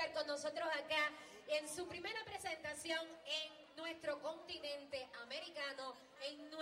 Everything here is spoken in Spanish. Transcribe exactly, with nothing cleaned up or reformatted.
estar con nosotros acá en su primera presentación en